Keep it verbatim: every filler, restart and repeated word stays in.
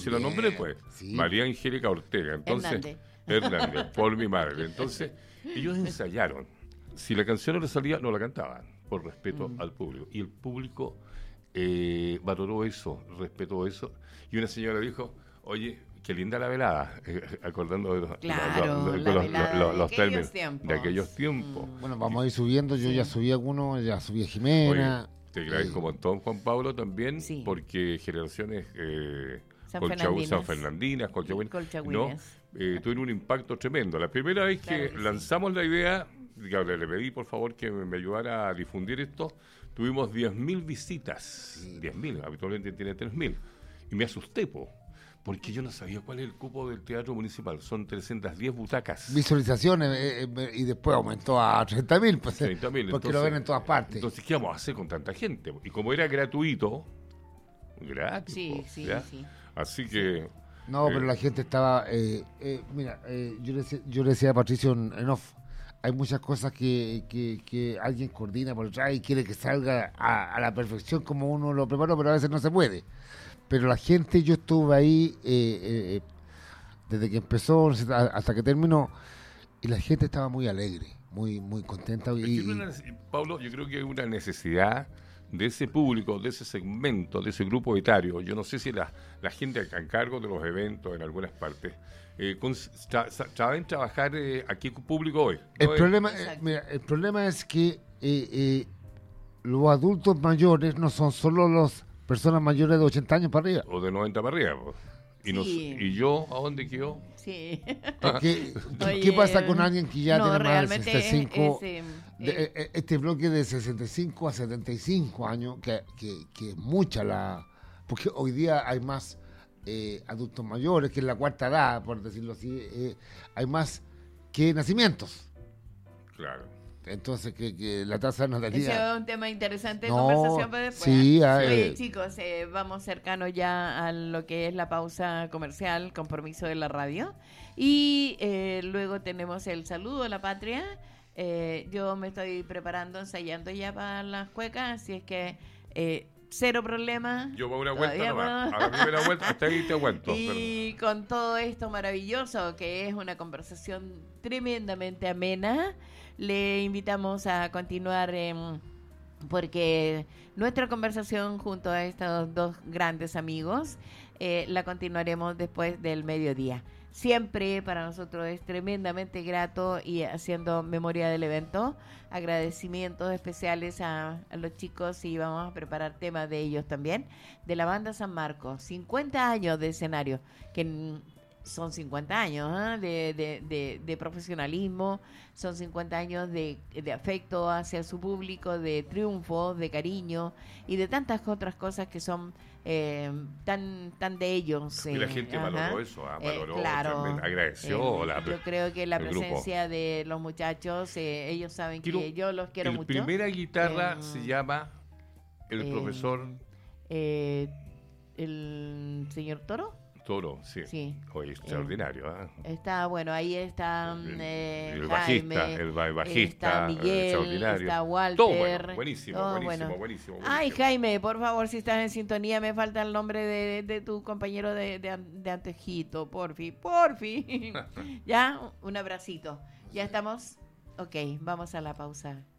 si la nombré pues, sí. María Angélica Ortega, entonces, Hernández. Hernández, por mi madre. Entonces, ellos ensayaron. Si la canción no le salía, no la cantaban, por respeto Mm. al público. Y el público eh, valoró eso, respetó eso. Y una señora dijo, oye, qué linda la velada, eh, acordando de los, Claro, los, los, la los, velada los- de los aquellos términos tiempos. de aquellos tiempos. Mm. Bueno, vamos a ir subiendo. Yo Sí. ya subí algunos, ya subí a Jimena. Oye, te agradezco un montón, Juan Pablo, también, Sí. porque generaciones eh, San Colchagü- Fernandinas. San Fernandinas, Colchagüinas, no, Colchagüinas. eh, tuvieron un impacto tremendo. La primera vez Claro que, que sí. lanzamos la idea, que le, le pedí por favor que me, me ayudara a difundir esto, tuvimos diez mil visitas, diez mil, habitualmente tiene tres mil, y me asusté, po, porque yo no sabía cuál es el cupo del Teatro Municipal, son trescientas diez butacas. Visualizaciones eh, eh, y después aumentó a treinta mil, pues, eh, treinta mil, porque entonces- lo ven en todas partes. Entonces, ¿qué vamos a hacer con tanta gente? Y como era gratuito, gratis, Sí, po, sí, ¿ya? sí. Así que... No, Eh, pero la gente estaba... eh, eh, mira, eh, yo, le, decía- yo le decía a Patricio en, en off, hay muchas cosas que, que, que alguien coordina por detrás y quiere que salga a, a la perfección como uno lo preparó, pero a veces no se puede. Pero la gente, yo estuve ahí eh, eh, desde que empezó hasta que terminó, y la gente estaba muy alegre, muy muy contenta. Es Y, que una nece- Pablo, yo creo que hay una necesidad de ese público, de ese segmento, de ese grupo etario. Yo no sé si la, la gente a cargo de los eventos en algunas partes eh, con- tra- sa- saben trabajar eh, aquí con público hoy. el, ¿no? problema, eh, Exacto. mira, el problema es que eh, eh, los adultos mayores no son solo las personas mayores de ochenta años para arriba. O de noventa para arriba. po. Y, nos- Sí. y yo, ¿a dónde quedo? Sí. Porque, Oye, ¿qué pasa con alguien que ya no, tiene más de realmente sesenta y cinco? es, eh, de- eh, eh, este bloque de sesenta y cinco a setenta y cinco años, que, que, que es mucha la... Porque hoy día hay más eh, adultos mayores, que es la cuarta edad, por decirlo así, eh, hay más que nacimientos. Claro. Entonces, que, que la tasa de Ese natalidad... es un tema interesante de No, conversación para después. sí, ¿eh? ah, Oye, eh. chicos, eh, vamos cercano ya a lo que es la pausa comercial, compromiso de la radio. Y eh, luego tenemos el saludo a la patria. Eh, yo me estoy preparando, ensayando ya para las cuecas, así es que eh, cero problema. Yo voy a una vuelta Todavía nomás. puedo. A la primera vuelta, hasta ahí te aguanto. Y con todo esto maravilloso, que es una conversación tremendamente amena, le invitamos a continuar em, porque nuestra conversación junto a estos dos grandes amigos eh, la continuaremos después del mediodía. Siempre para nosotros es tremendamente grato y haciendo memoria del evento, agradecimientos especiales a, a los chicos y vamos a preparar temas de ellos también, de la banda San Marcos, cincuenta años de escenario, que mm, son cincuenta años ¿eh? de, de, de, de profesionalismo, son cincuenta años de, de afecto hacia su público, de triunfo, de cariño y de tantas otras cosas que son eh, tan tan de ellos. Y la eh, gente ajá. valoró eso, ah, Eh, valoró, claro. tremendo, agradeció Eh, la- yo creo que la el grupo. presencia de los muchachos, eh, ellos saben Quiero- que yo los quiero el mucho. primera guitarra Eh, se llama el eh, profesor Eh, el señor Toro. Toro, sí. Sí. Oye, extraordinario, ¿ah? Está, bueno, ahí está El- eh, el Jaime, bajista, el ba- bajista, está Miguel, extraordinario. está Walter. Todo bueno, buenísimo, todo buenísimo, bueno. buenísimo, Ay, buenísimo. Jaime, por favor, si estás en sintonía, me falta el nombre de, de tu compañero de, de, an- de antejito, porfi, porfi. Ya, un abracito. ¿Ya estamos? Ok, vamos a la pausa.